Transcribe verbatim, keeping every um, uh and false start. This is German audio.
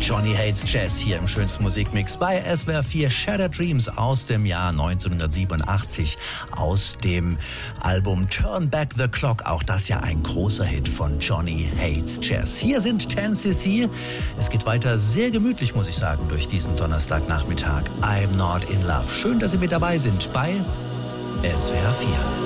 Johnny Hates Jazz hier im schönsten Musikmix bei S W R vier. Shattered Dreams aus dem Jahr neunzehnhundertsiebenundachtzig, aus dem Album Turn Back the Clock. Auch das ja ein großer Hit von Johnny Hates Jazz. Hier sind ten C C. Es geht weiter sehr gemütlich, muss ich sagen, durch diesen Donnerstagnachmittag. I'm Not in Love. Schön, dass Sie mit dabei sind bei S W R vier.